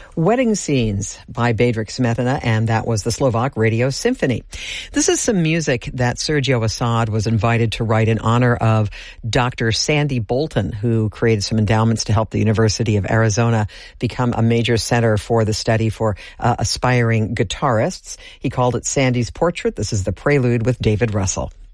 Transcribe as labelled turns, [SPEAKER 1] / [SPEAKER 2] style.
[SPEAKER 1] Wedding Scenes by Bedřich Smetana, and that was the Slovak Radio Symphony. This is some music that Sergio Assad was invited to write in honor of Dr. Sandy Bolton, who created some endowments to help the University of Arizona become a major center for the study for aspiring guitarists. He called it Sandy's Portrait. This is the prelude with David Russell.